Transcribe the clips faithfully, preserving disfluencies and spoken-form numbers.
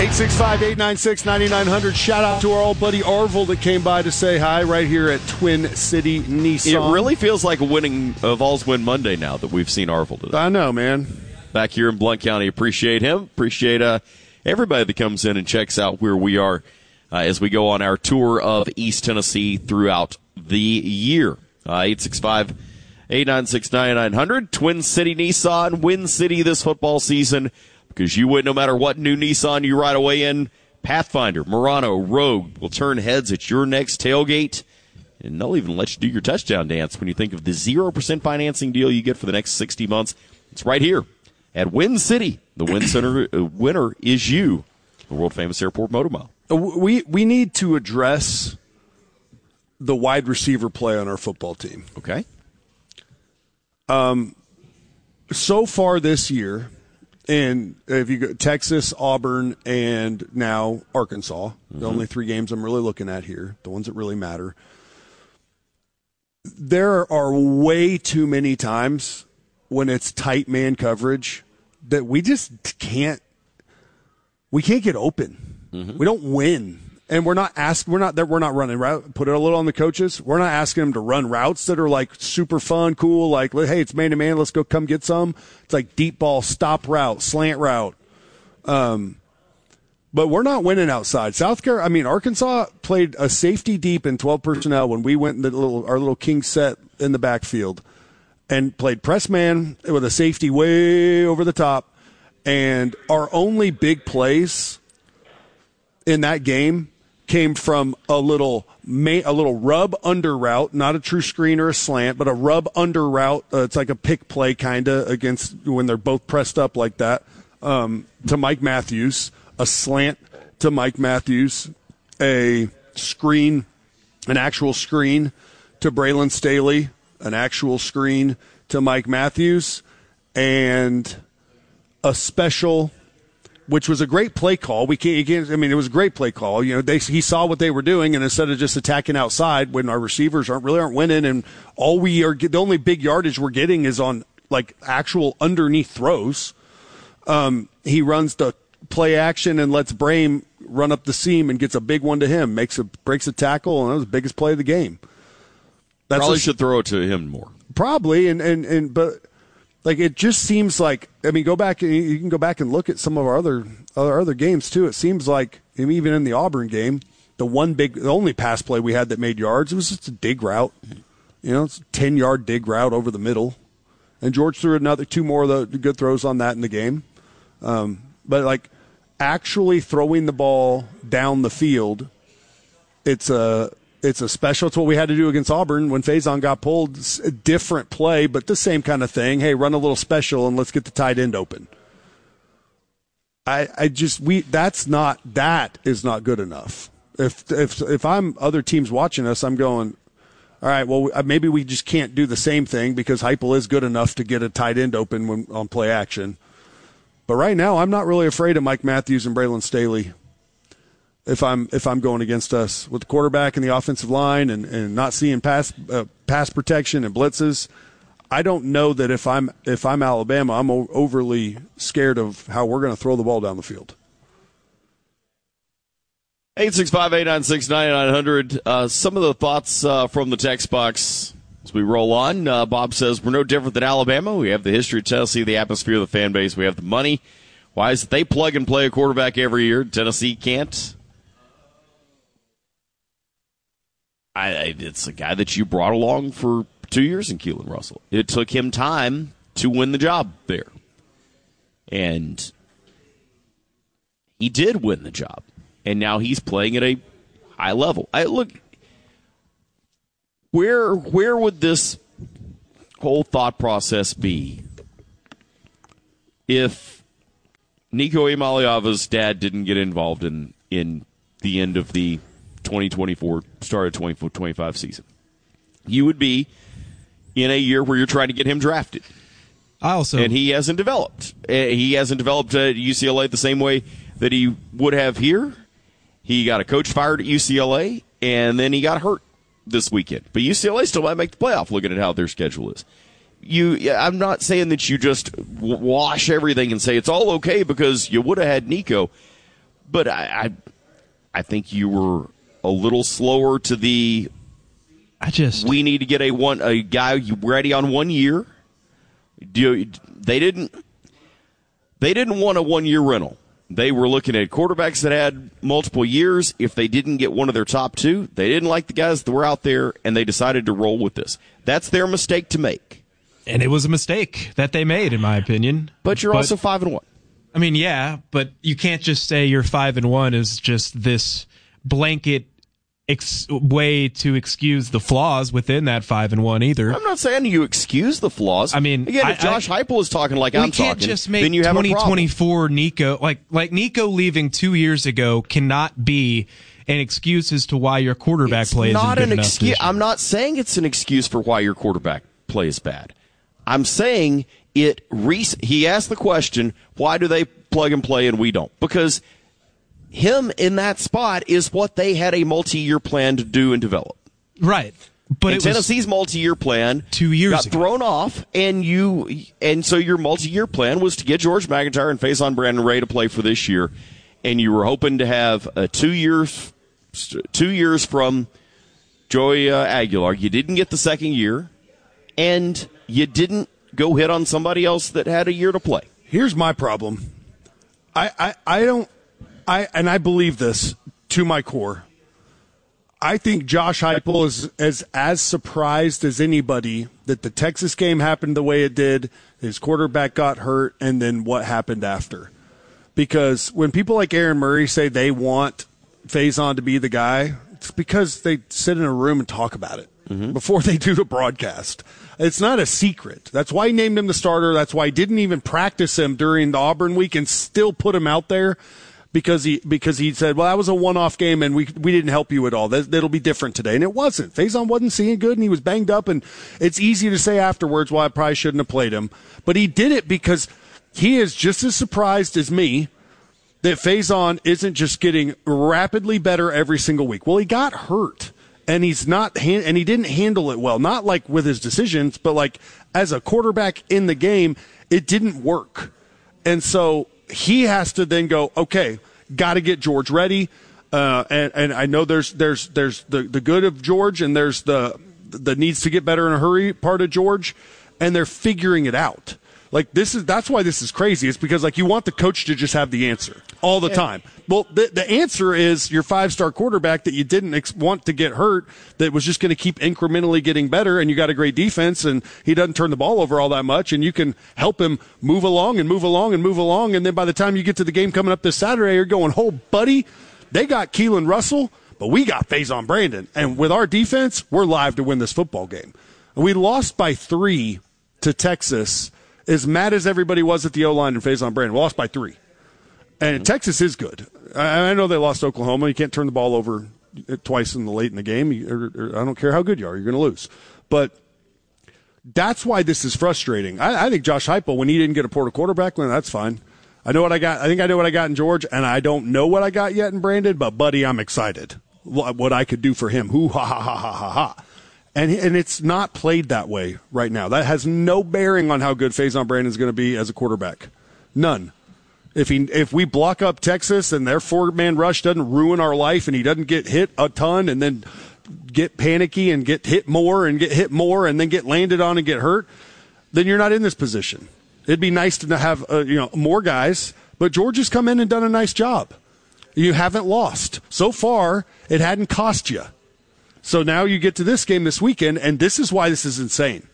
eight six five, eight nine six, nine nine zero zero. Shout out to our old buddy Arvil that came by to say hi right here at Twin City Nissan. It really feels like a winning of All's Win Monday now that we've seen Arvil today. I know, man. Back here in Blount County, appreciate him. Appreciate uh, everybody that comes in and checks out where we are uh, as we go on our tour of East Tennessee throughout the year. Uh, eight six five, eight nine six, nine nine zero zero. Twin City Nissan, Win City this football season. Because you win no matter what new Nissan you ride away in. Pathfinder, Murano, Rogue will turn heads at your next tailgate. And they'll even let you do your touchdown dance when you think of the zero percent financing deal you get for the next sixty months. It's right here at Win City. The Win Center uh, winner is you. The world-famous Airport Motor Mile. We, we need to address the wide receiver play on our football team. Okay. Um, so far this year, and if you go Texas, Auburn, and now Arkansas, mm-hmm. the only three games I'm really looking at here, the ones that really matter, there are way too many times when it's tight man coverage that we just can't we can't get open. Mm-hmm. We don't win. And we're not ask we're not that we're not running route. Put it a little on the coaches. We're not asking them to run routes that are like super fun, cool. Like, hey, it's man to man. Let's go, come get some. It's like deep ball, stop route, slant route. Um, but we're not winning outside. South Carolina. I mean, Arkansas played a safety deep in twelve personnel when we went in the little our little king set in the backfield, and played press man with a safety way over the top. And our only big plays in that game came from a little a little rub under route, not a true screen or a slant, but a rub under route. Uh, it's like a pick play kind of against when they're both pressed up like that, um, to Mike Matthews, a slant to Mike Matthews, a screen, an actual screen to Braylon Staley, an actual screen to Mike Matthews, and a special, which was a great play call. We can't, you can't, I mean, it was a great play call. You know, they, he saw what they were doing, and instead of just attacking outside when our receivers aren't really aren't winning, and all we are, the only big yardage we're getting is on like actual underneath throws. Um, he runs the play action and lets Brame run up the seam and gets a big one to him, makes a breaks a tackle, and that was the biggest play of the game. That's Probably a, should throw it to him more. Probably, and and and but. Like, it just seems like, I mean, go back, you can go back and look at some of our other other, other games, too. It seems like, even in the Auburn game, the one big, the only pass play we had that made yards, it was just a dig route. You know, it's a ten-yard dig route over the middle. And George threw another two more of the good throws on that in the game. Um, but, like, actually throwing the ball down the field, it's a... It's a special. It's what we had to do against Auburn when Faison got pulled. It's a different play, but the same kind of thing. Hey, run a little special and let's get the tight end open. I, I just we that's not that is not good enough. If if if I'm other teams watching us, I'm going, all right. Well, maybe we just can't do the same thing because Heupel is good enough to get a tight end open when on play action. But right now, I'm not really afraid of Mike Matthews and Braylon Staley. If I'm if I'm going against us with the quarterback and the offensive line and, and not seeing pass uh, pass protection and blitzes, I don't know that if I'm if I'm Alabama, I'm o- overly scared of how we're going to throw the ball down the field. eight six five, eight nine six, nine nine zero zero. Uh, some of the thoughts uh, from the text box as we roll on. Uh, Bob says, we're no different than Alabama. We have the history of Tennessee, the atmosphere, the fan base. We have the money. Why is it they plug and play a quarterback every year? Tennessee can't? I, I, it's a guy that you brought along for two years in Keelan Russell. It took him time to win the job there. And he did win the job. And now he's playing at a high level. I look, where where would this whole thought process be if Nico Imaliava's dad didn't get involved in, in the end of the twenty twenty-four, start of twenty twenty-five season? You would be in a year where you're trying to get him drafted. I also, and he hasn't developed. He hasn't developed at U C L A the same way that he would have here. He got a coach fired at U C L A, and then he got hurt this weekend. But U C L A still might make the playoff looking at how their schedule is. You, I'm not saying that you just wash everything and say it's all okay because you would have had Nico. but I, I, I think you were a little slower to the. I just we need to get a one a guy ready on one year. Do they didn't they didn't want a one year rental. They were looking at quarterbacks that had multiple years. If they didn't get one of their top two, they didn't like the guys that were out there, and they decided to roll with this. That's their mistake to make. And it was a mistake that they made, in my opinion. But you're but, also five and one. I mean, yeah, but you can't just say you're five and one is just this blanket ex- way to excuse the flaws within that five and one either. I'm not saying you excuse the flaws. I mean, again, I, if Josh I, Heupel is talking like I'm talking, just make then you have twenty a twenty-four problem. Nico like like Nico leaving two years ago cannot be an excuse as to why your quarterback it's play is not good an enough excuse. this year. I'm not saying it's an excuse for why your quarterback play is bad. I'm saying it. Re- he asked the question, why do they plug and play and we don't? Because him in that spot is what they had a multi-year plan to do and develop. Right. But and it Tennessee's multi-year plan two years got ago. thrown off, and you and so your multi-year plan was to get George McIntyre and Faison Brandon Ray to play for this year, and you were hoping to have a two years two years from Joey uh, Aguilar. You didn't get the second year, and you didn't go hit on somebody else that had a year to play. Here's my problem. I, I, I don't I and I believe this to my core. I think Josh Heupel is as as surprised as anybody that the Texas game happened the way it did, his quarterback got hurt, and then what happened after. Because when people like Aaron Murray say they want Faison to be the guy, it's because they sit in a room and talk about it mm-hmm. before they do the broadcast. It's not a secret. That's why he named him the starter. That's why he didn't even practice him during the Auburn week and still put him out there. Because he because he said, well, that was a one-off game, and we we didn't help you at all. That, that'll be different today. And it wasn't. Faison wasn't seeing good, and he was banged up, and it's easy to say afterwards, well, I probably shouldn't have played him. But he did it because he is just as surprised as me that Faison isn't just getting rapidly better every single week. Well, he got hurt, and he's not and he didn't handle it well. Not like with his decisions, but like as a quarterback in the game, it didn't work. And so he has to then go, okay, got to get George ready. Uh, and, and I know there's there's there's the, the good of George, and there's the the needs to get better in a hurry part of George, and they're figuring it out. Like this is that's why this is crazy. It's because like you want the coach to just have the answer all the time. Well, the the answer is your five-star quarterback that you didn't ex- want to get hurt, that was just going to keep incrementally getting better, and you got a great defense, and he doesn't turn the ball over all that much, and you can help him move along and move along and move along, and then by the time you get to the game coming up this Saturday, you're going, oh, buddy, they got Keelan Russell, but we got Faison Brandon, and with our defense, we're live to win this football game. And we lost by three to Texas. As mad as everybody was at the O-line and Faison Brandon, we lost by three. And mm-hmm. Texas is good. I, I know they lost Oklahoma. You can't turn the ball over twice in the late in the game. You, or, or, I don't care how good you are. You're going to lose. But that's why this is frustrating. I, I think Josh Heupel, when he didn't get a Porter quarterback, well, that's fine. I know what I got. I think I know what I got in George, and I don't know what I got yet in Brandon, but, buddy, I'm excited what I could do for him. Hoo, ha, ha, ha, ha, ha, ha. And and it's not played that way right now. That has no bearing on how good Faison Brandon is going to be as a quarterback. None. If he if we block up Texas and their four-man rush doesn't ruin our life and he doesn't get hit a ton and then get panicky and get hit more and get hit more and then get landed on and get hurt, then you're not in this position. It'd be nice to have uh, you know more guys, but George has come in and done a nice job. You haven't lost. So far, it hadn't cost you. So now you get to this game this weekend, and this is why this is insane.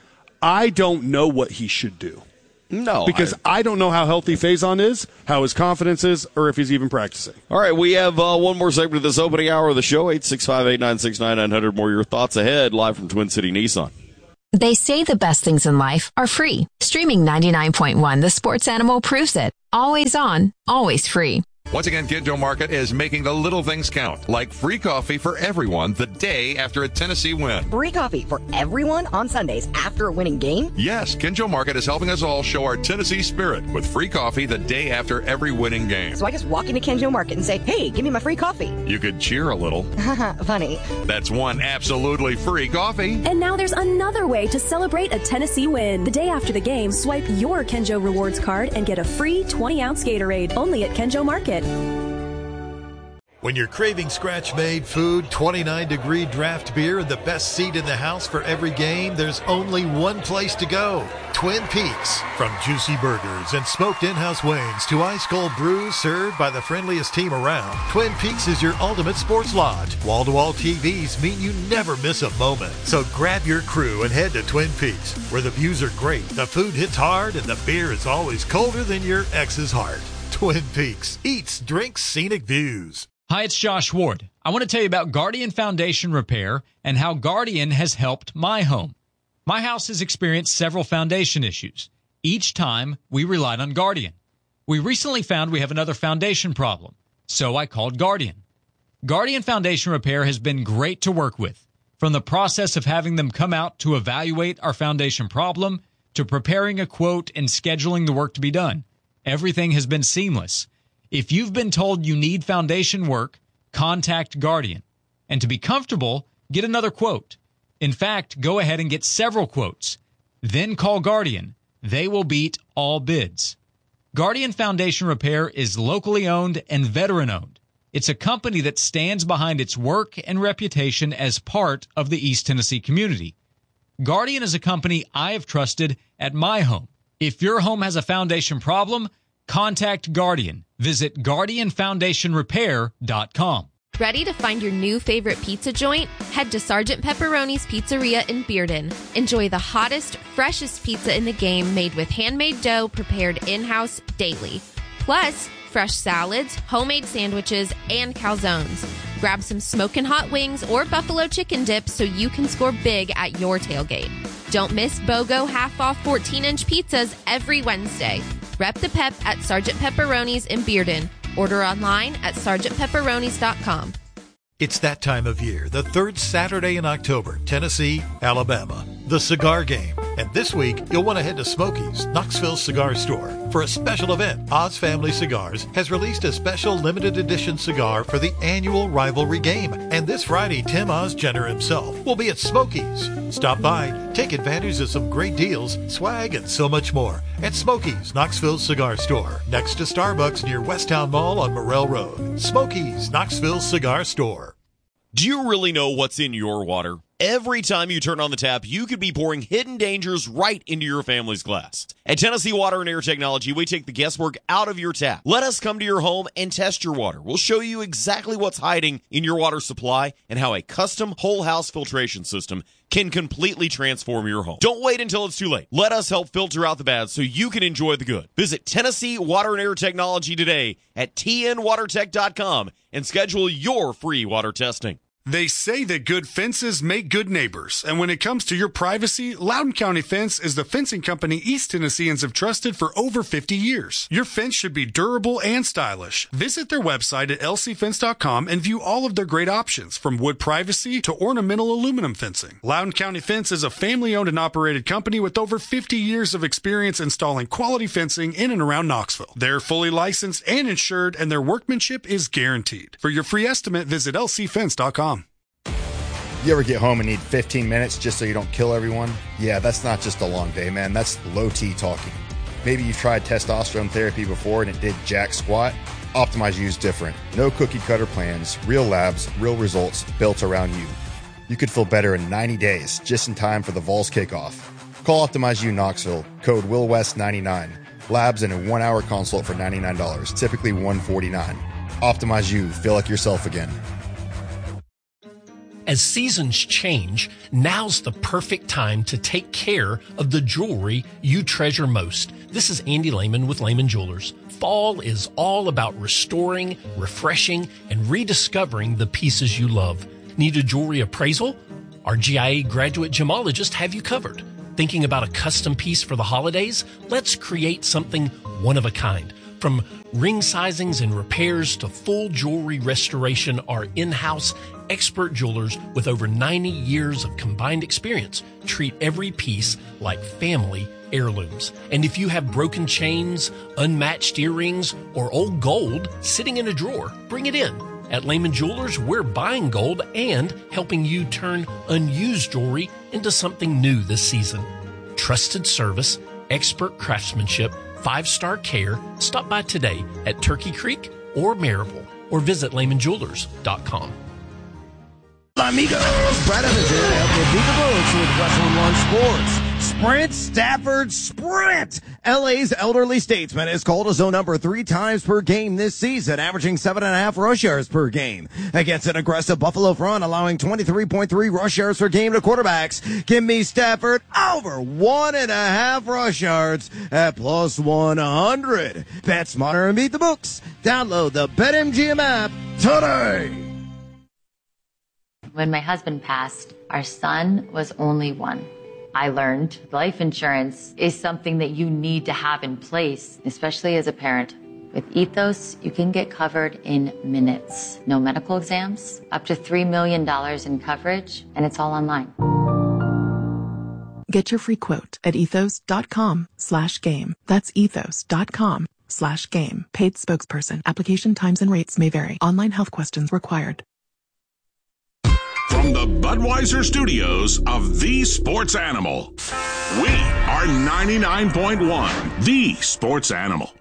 I don't know what he should do. No. Because I, I don't know how healthy Faison is, how his confidence is, or if he's even practicing. All right, we have uh, one more segment of this opening hour of the show, eight six five, eight nine six, nine nine hundred. More your thoughts ahead, live from Twin City Nissan. They say the best things in life are free. Streaming ninety-nine point one, The Sports Animal proves it. Always on, always free. Once again, Kinjo Market is making the little things count, like free coffee for everyone the day after a Tennessee win. Free coffee for everyone on Sundays after a winning game? Yes, Kinjo Market is helping us all show our Tennessee spirit with free coffee the day after every winning game. So I just walk into Kinjo Market and say, hey, give me my free coffee. You could cheer a little. Funny. That's one absolutely free coffee. And now there's another way to celebrate a Tennessee win. The day after the game, swipe your Kinjo Rewards card and get a free twenty-ounce Gatorade only at Kinjo Market. When you're craving scratch-made food, twenty-nine degree draft beer, and the best seat in the house for every game, there's only one place to go. Twin Peaks. From juicy burgers and smoked in-house wings to ice-cold brews served by the friendliest team around, Twin Peaks is your ultimate sports lodge. Wall-to-wall T Vs mean you never miss a moment. So grab your crew and head to Twin Peaks, where the views are great, the food hits hard, and the beer is always colder than your ex's heart. Twin Peaks. Eats, drinks, scenic views. Hi, it's Josh Ward. I want to tell you about Guardian Foundation Repair and how Guardian has helped my home. My house has experienced several foundation issues. Each time, we relied on Guardian. We recently found we have another foundation problem, so I called Guardian. Guardian Foundation Repair has been great to work with. From the process of having them come out to evaluate our foundation problem to preparing a quote and scheduling the work to be done, everything has been seamless. If you've been told you need foundation work, contact Guardian. And to be comfortable, get another quote. In fact, go ahead and get several quotes. Then call Guardian. They will beat all bids. Guardian Foundation Repair is locally owned and veteran-owned. It's a company that stands behind its work and reputation as part of the East Tennessee community. Guardian is a company I have trusted at my home. If your home has a foundation problem, contact Guardian. Visit guardian foundation repair dot com. Ready to find your new favorite pizza joint? Head to Sergeant Pepperoni's Pizzeria in Bearden. Enjoy the hottest, freshest pizza in the game made with handmade dough prepared in-house daily. Plus, fresh salads, homemade sandwiches, and calzones. Grab some smoking hot wings or buffalo chicken dip so you can score big at your tailgate. Don't miss BOGO half-off fourteen-inch pizzas every Wednesday. Rep the pep at Sergeant Pepperoni's in Bearden. Order online at sergeant pepperonis dot com. It's that time of year, the third Saturday in October, Tennessee, Alabama, the cigar game. And this week, you'll want to head to Smokies, Knoxville Cigar Store, for a special event. Oz Family Cigars has released a special limited edition cigar for the annual rivalry game. And this Friday, Tim Oz Jenner himself will be at Smokies. Stop by, take advantage of some great deals, swag, and so much more at Smokies, Knoxville Cigar Store, next to Starbucks near Westtown Mall on Morrell Road. Smokies, Knoxville Cigar Store. Do you really know what's in your water? Every time you turn on the tap, you could be pouring hidden dangers right into your family's glass. At Tennessee Water and Air Technology, we take the guesswork out of your tap. Let us come to your home and test your water. We'll show you exactly what's hiding in your water supply and how a custom whole house filtration system can completely transform your home. Don't wait until it's too late. Let us help filter out the bad so you can enjoy the good. Visit Tennessee Water and Air Technology today at T N water tech dot com and schedule your free water testing. They say that good fences make good neighbors, and when it comes to your privacy, Loudoun County Fence is the fencing company East Tennesseans have trusted for over fifty years. Your fence should be durable and stylish. Visit their website at L C fence dot com and view all of their great options, from wood privacy to ornamental aluminum fencing. Loudoun County Fence is a family-owned and operated company with over fifty years of experience installing quality fencing in and around Knoxville. They're fully licensed and insured, and their workmanship is guaranteed. For your free estimate, visit L C fence dot com. You ever get home and need fifteen minutes just so you don't kill everyone? Yeah, that's not just a long day, man. That's low T talking. Maybe you've tried testosterone therapy before and it did jack squat? Optimize U's different. No cookie cutter plans, real labs, real results built around you. You could feel better in ninety days, just in time for the Vols kickoff. Call Optimize U Knoxville, code Will West ninety-nine. Labs and a one-hour consult for ninety-nine dollars, typically one hundred forty-nine dollars. Optimize U, feel like yourself again. As seasons change, now's the perfect time to take care of the jewelry you treasure most. This is Andy Lehman with Lehman Jewelers. Fall is all about restoring, refreshing, and rediscovering the pieces you love. Need a jewelry appraisal? Our G I A graduate gemologists have you covered. Thinking about a custom piece for the holidays? Let's create something one of a kind. From ring sizings and repairs to full jewelry restoration, our in-house expert jewelers with over ninety years of combined experience treat every piece like family heirlooms. And if you have broken chains, unmatched earrings, or old gold sitting in a drawer, bring it in. At Lehman Jewelers, we're buying gold and helping you turn unused jewelry into something new this season. Trusted service, expert craftsmanship, five-star care. Stop by today at Turkey Creek, or Marable, or visit Lehman Jewelers dot com. Amigos, Brad Edmonton, help you beat the books with Westwood One Sports. Sprint, Stafford, sprint! L A's elderly statesman has called his own number three times per game this season, averaging seven and a half rush yards per game. Against an aggressive Buffalo front, allowing twenty-three point three rush yards per game to quarterbacks. Give me Stafford over one and a half rush yards at plus one hundred. Bet smarter and beat the books. Download the BetMGM app today. When my husband passed, our son was only one. I learned life insurance is something that you need to have in place, especially as a parent. With Ethos, you can get covered in minutes. No medical exams, up to three million dollars in coverage, and it's all online. Get your free quote at ethos.com slash game. That's ethos.com slash game. Paid spokesperson. Application times and rates may vary. Online health questions required. From the Budweiser studios of The Sports Animal, we are ninety-nine point one, The Sports Animal.